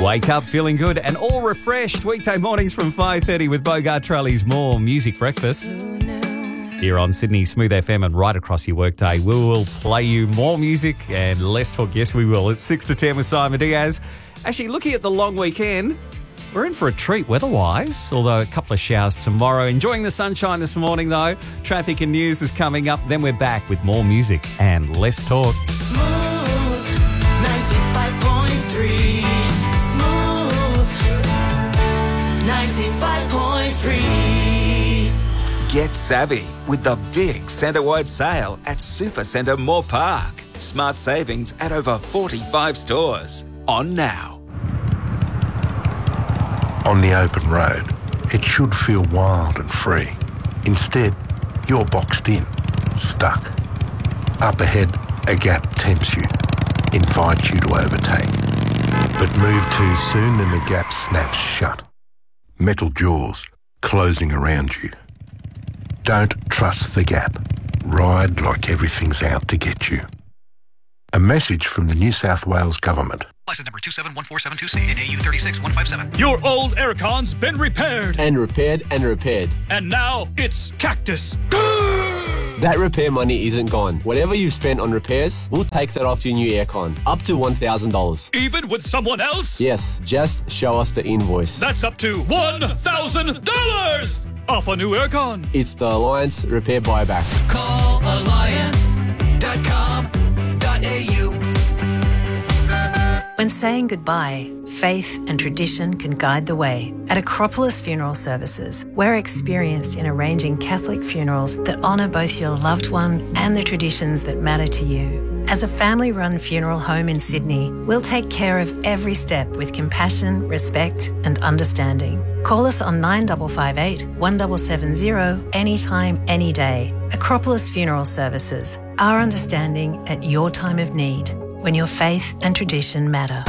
Wake up feeling good and all refreshed. Weekday mornings from 5:30 with Bogart Trulli's More Music Breakfast. Here on Sydney Smooth FM and right across your workday, we will play you more music and less talk. Yes, we will. It's 6 to 10 with Simon Diaz. Actually, looking at the long weekend, we're in for a treat weather-wise, although a couple of showers tomorrow. Enjoying the sunshine this morning, though. Traffic and news is coming up. Then we're back with more music and less talk. Smooth 95.3. Smooth 95.3. Get savvy with the big centre-wide sale at Supercentre Moore Park. Smart savings at over 45 stores. On now. On the open road, it should feel wild and free. Instead, you're boxed in, stuck. Up ahead, a gap tempts you, invites you to overtake. But move too soon and the gap snaps shut. Metal jaws closing around you. Don't trust the gap. Ride like everything's out to get you. A message from the New South Wales Government. License number 271472C and AU 36157. Your old aircon's been repaired. And repaired and repaired. And now it's Cactus. That repair money isn't gone. Whatever you've spent on repairs, we'll take that off your new aircon. Up to $1,000. Even with someone else? Yes, just show us the invoice. That's up to $1,000 off a new aircon. It's the Alliance Repair Buyback. Call alliance.com.au. When saying goodbye, faith and tradition can guide the way. At Acropolis Funeral Services, we're experienced in arranging Catholic funerals that honour both your loved one and the traditions that matter to you. As a family-run funeral home in Sydney, we'll take care of every step with compassion, respect and understanding. Call us on 9558 1770 anytime, any day. Acropolis Funeral Services, our understanding at your time of need, when your faith and tradition matter.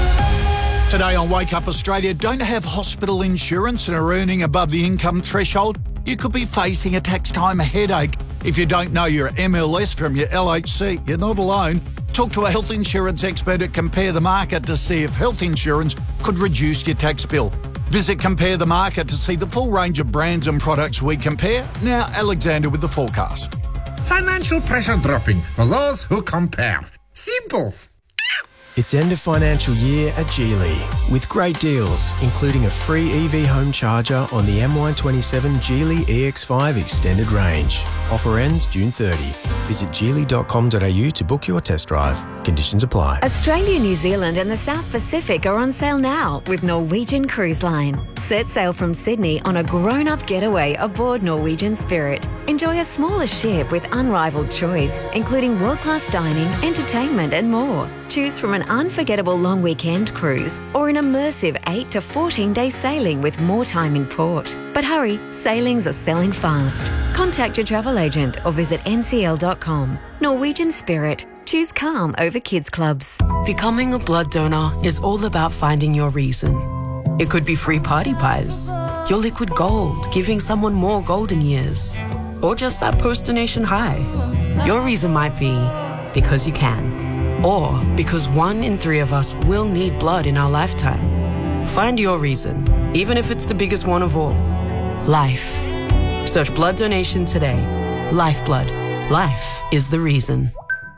Today on Wake Up Australia, don't have hospital insurance and are earning above the income threshold? You could be facing a tax time headache. If you don't know your MLS from your LHC, you're not alone. Talk to a health insurance expert at Compare the Market to see if health insurance could reduce your tax bill. Visit Compare the Market to see the full range of brands and products we compare. Now, Alexander with the forecast. Financial pressure dropping for those who compare. Simples. It's end of financial year at Geely with great deals, including a free EV home charger on the MY27 Geely EX5 extended range. Offer ends June 30. Visit geely.com.au to book your test drive. Conditions apply. Australia, New Zealand and the South Pacific are on sale now with Norwegian Cruise Line. Set sail from Sydney on a grown-up getaway aboard Norwegian Spirit. Enjoy a smaller ship with unrivaled choice, including world-class dining, entertainment and more. Choose from an unforgettable long weekend cruise or an immersive 8 to 14-day sailing with more time in port. But hurry, sailings are selling fast. Contact your travel agent or visit ncl.com. Norwegian Spirit. Choose calm over kids clubs. Becoming a blood donor is all about finding your reason. It could be free party pies, your liquid gold, giving someone more golden years, or just that post-donation high. Your reason might be because you can, or because 1 in 3 of us will need blood in our lifetime. Find your reason, even if it's the biggest one of all. Life. Search blood donation today. Lifeblood. Life is the reason.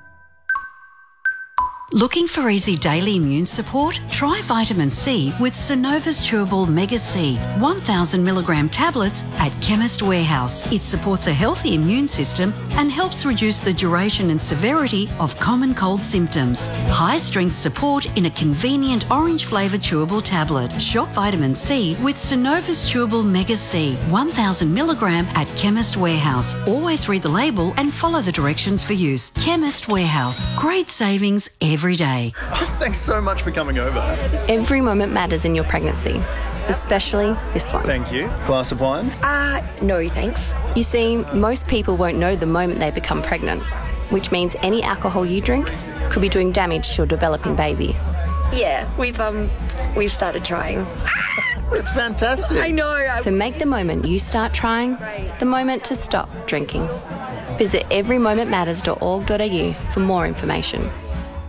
Looking for easy daily immune support? Try vitamin C with Synova's Chewable Mega C 1,000 milligram tablets at Chemist Warehouse. It supports a healthy immune system and helps reduce the duration and severity of common cold symptoms. High strength support in a convenient orange flavoured chewable tablet. Shop vitamin C with Synova's Chewable Mega C 1,000 milligram at Chemist Warehouse. Always read the label and follow the directions for use. Chemist Warehouse. Great savings every day. Thanks so much for coming over. Every moment matters in your pregnancy, especially this one. Thank you. Glass of wine? No, thanks. You see, most people won't know the moment they become pregnant, which means any alcohol you drink could be doing damage to your developing baby. Yeah, we've started trying. It's fantastic. I know. So make the moment you start trying the moment to stop drinking. Visit everymomentmatters.org.au for more information.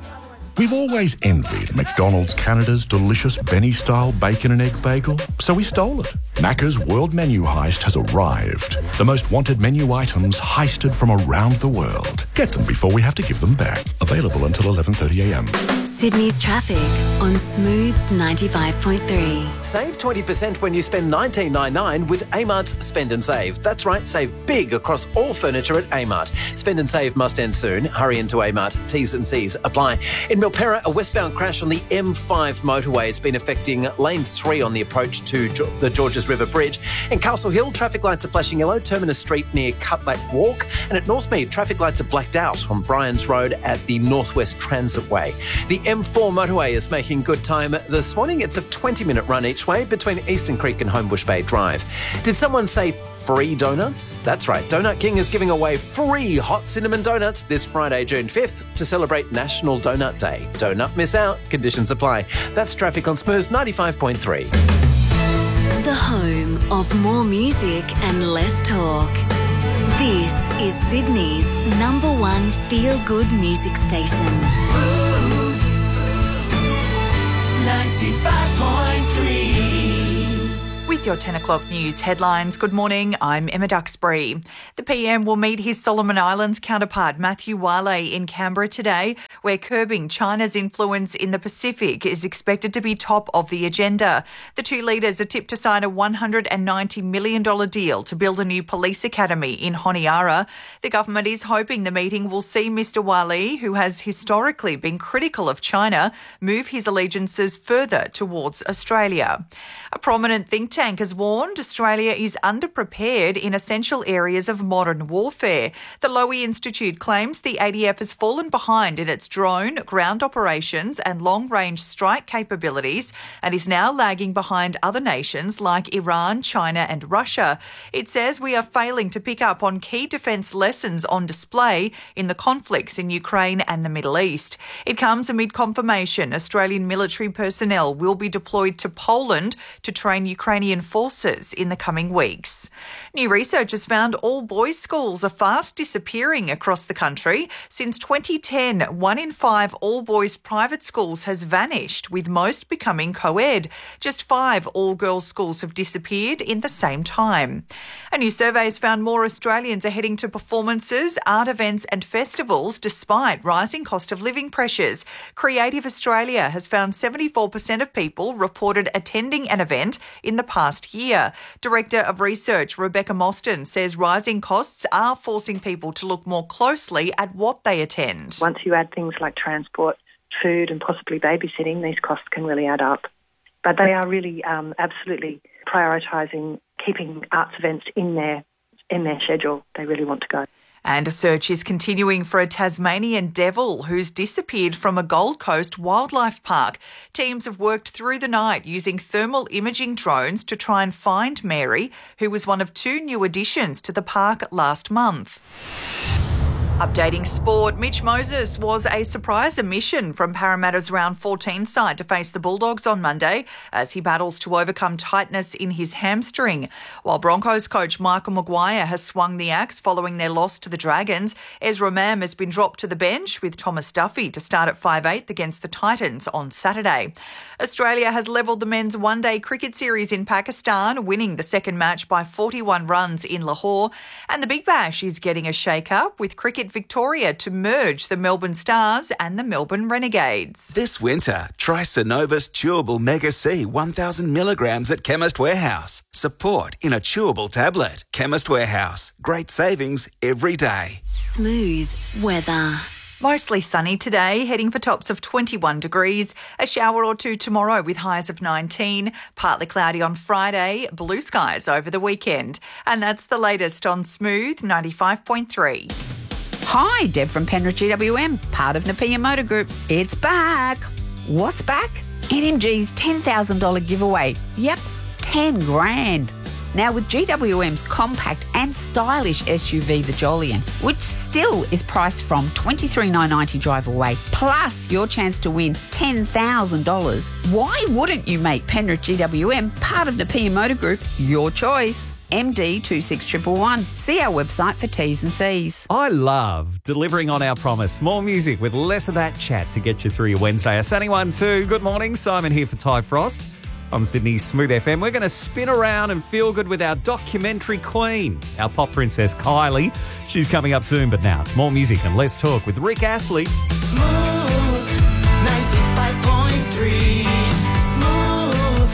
We've always envied McDonald's Canada's delicious Benny-style bacon and egg bagel, so we stole it. Macca's World Menu Heist has arrived. The most wanted menu items heisted from around the world. Get them before we have to give them back. Available until 11:30am. Sydney's traffic on Smooth 95.3. Save 20% when you spend $19.99 with Amart's Spend and Save. That's right, save big across all furniture at Amart. Spend and Save must end soon. Hurry into Amart. T's and C's apply. In Milperra, a westbound crash on the M5 motorway. It's been affecting lane 3 on the approach to the Georges River Bridge. In Castle Hill, traffic lights are flashing yellow. Terminus Street near Cutback Walk. And at Northmead, traffic lights are blacked out on Bryans Road at the Northwest Transitway. The M4 motorway is making good time this morning. It's a 20-minute run each way between Eastern Creek and Homebush Bay Drive. Did someone say free donuts? That's right. Donut King is giving away free hot cinnamon donuts this Friday, June 5th to celebrate National Donut Day. Don't miss out. Conditions apply. That's traffic on Smooth 95.3. The home of more music and less talk. This is Sydney's #1 feel-good music station. 95.3. With your 10 o'clock news headlines, good morning, I'm Emma Duxbury. The PM will meet his Solomon Islands counterpart Matthew Wale in Canberra today, where curbing China's influence in the Pacific is expected to be top of the agenda. The two leaders are tipped to sign a $190 million deal to build a new police academy in Honiara. The government is hoping the meeting will see Mr Wale, who has historically been critical of China, move his allegiances further towards Australia. A prominent think tank has warned Australia is underprepared in essential areas of modern warfare. The Lowy Institute claims the ADF has fallen behind in its drone, ground operations and long-range strike capabilities and is now lagging behind other nations like Iran, China and Russia. It says we are failing to pick up on key defence lessons on display in the conflicts in Ukraine and the Middle East. It comes amid confirmation Australian military personnel will be deployed to Poland to train Ukrainian forces in the coming weeks. New research has found all boys' schools are fast disappearing across the country. Since 2010, 1 in 5 all-boys private schools has vanished, with most becoming co-ed. Just 5 all-girls schools have disappeared in the same time. A new survey has found more Australians are heading to performances, art events and festivals despite rising cost of living pressures. Creative Australia has found 74% of people reported attending an event in the past year. Director of Research Rebecca Mostyn says rising costs are forcing people to look more closely at what they attend. Once you add things like transport, food and possibly babysitting, these costs can really add up. But they are really absolutely prioritising keeping arts events in their schedule. They really want to go. And a search is continuing for a Tasmanian devil who's disappeared from a Gold Coast wildlife park. Teams have worked through the night using thermal imaging drones to try and find Mary, who was one of 2 new additions to the park last month. Updating sport, Mitch Moses was a surprise omission from Parramatta's round 14 side to face the Bulldogs on Monday as he battles to overcome tightness in his hamstring. While Broncos coach Michael Maguire has swung the axe following their loss to the Dragons, Ezra Mam has been dropped to the bench with Thomas Duffy to start at 5/8 against the Titans on Saturday. Australia has levelled the men's one-day cricket series in Pakistan, winning the second match by 41 runs in Lahore. And the Big Bash is getting a shake-up with Cricket Victoria to merge the Melbourne Stars and the Melbourne Renegades. This winter, try Synovus Chewable Mega C 1,000 milligrams at Chemist Warehouse. Support in a chewable tablet. Chemist Warehouse. Great savings every day. Smooth weather. Mostly sunny today, heading for tops of 21 degrees. A shower or two tomorrow with highs of 19. Partly cloudy on Friday, blue skies over the weekend. And that's the latest on Smooth 95.3. Hi, Deb from Penrith GWM, part of Napier Motor Group. It's back. What's back? NMG's $10,000 giveaway. Yep, 10 grand. Now with GWM's compact and stylish SUV, the Jolyon, which still is priced from $23,990 drive away, plus your chance to win $10,000. Why wouldn't you make Penrith GWM part of Napier Motor Group your choice? MD26111. See our website for T's and C's. I love delivering on our promise. More music with less of that chat to get you through your Wednesday. A sunny one too. Good morning. Simon here for Ty Frost on Sydney's Smooth FM. We're going to spin around and feel good with our documentary queen, our pop princess Kylie. She's coming up soon, but now it's more music and less talk with Rick Astley. Smooth 95.3. Smooth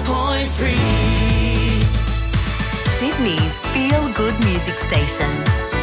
95.3. Sydney's feel-good music station.